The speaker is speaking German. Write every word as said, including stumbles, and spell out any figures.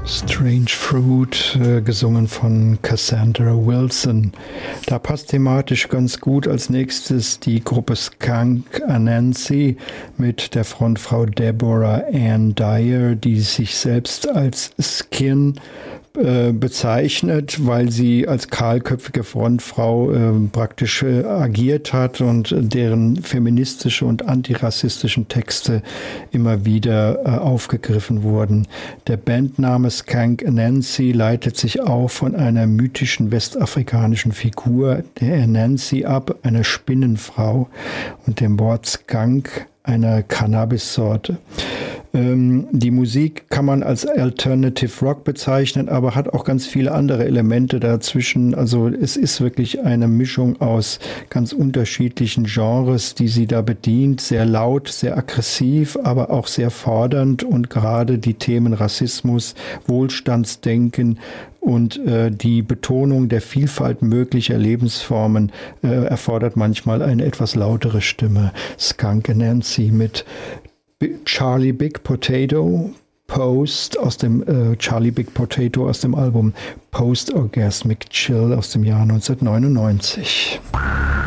Strange Fruit, äh, gesungen von Cassandra Wilson. Da passt thematisch ganz gut als nächstes die Gruppe Skunk Anansie mit der Frontfrau Deborah Ann Dyer, die sich selbst als Skin äh, bezeichnet, weil sie als kahlköpfige Frontfrau äh, praktisch äh, agiert hat und deren feministische und antirassistischen Texte immer wieder äh, aufgegriffen wurden. Der Bandname Skunk Anansie leitet sich auch von einer mythischen westafrikanischen Figur, der Anansie, ab, einer Spinnenfrau, und dem Wort Skunk, einer Cannabissorte. Ähm, die Musik kann man als Alternative Rock bezeichnen, aber hat auch ganz viele andere Elemente dazwischen. Also es ist wirklich eine Mischung aus ganz unterschiedlichen Genres, die sie da bedient. Sehr laut, sehr aggressiv, aber auch sehr fordernd, und gerade die Themen Rassismus, Wohlstandsdenken und äh, die Betonung der Vielfalt möglicher Lebensformen äh, erfordert manchmal eine etwas lautere Stimme. Skunk Anansie mit Charlie Big Potato, Post aus dem äh, Charlie Big Potato aus dem Album Post Orgasmic Chill aus dem Jahr neunzehnhundertneunundneunzig.